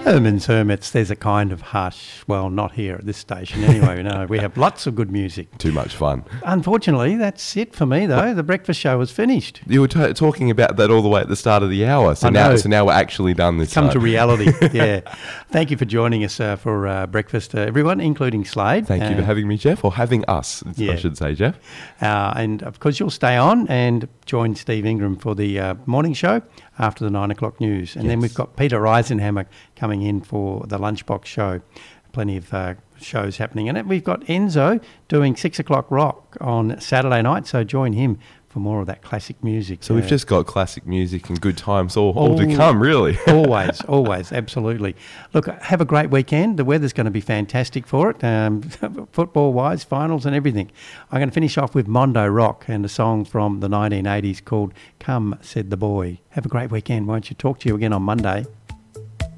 Herman's Hermits, there's a kind of hush. Well, not here at this station anyway. No, we have lots of good music. Too much fun. Unfortunately, that's it for me, though. The breakfast show was finished. You were talking about that all the way at the start of the hour. So now we're actually done this Come time. to reality, yeah. Thank you for joining us for breakfast, everyone, including Slade. Thank you for having me, Jeff, or having us, I should say, Jeff. And, of course, you'll stay on and join Steve Ingram for the morning show after the 9 o'clock news. And then we've got Peter Eisenhammer coming in for the Lunchbox show. Plenty of shows happening in it. We've got Enzo doing 6 o'clock rock on Saturday night, so join him for more of that classic music. So we've just got classic music and good times all to come, really. always, absolutely. Look, have a great weekend. The weather's going to be fantastic for it, football-wise, finals and everything. I'm going to finish off with Mondo Rock and a song from the 1980s called Come, Said the Boy. Have a great weekend. Won't you? Talk to you again on Monday.